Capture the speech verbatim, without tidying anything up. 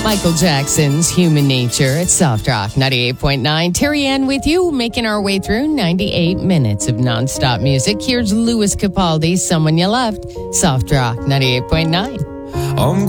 Michael Jackson's Human Nature at Soft Rock ninety-eight point nine. Terry Ann with you, making our way through ninety-eight minutes of nonstop music. Here's Louis Capaldi, Someone You Loved, Soft Rock ninety-eight point nine. I'm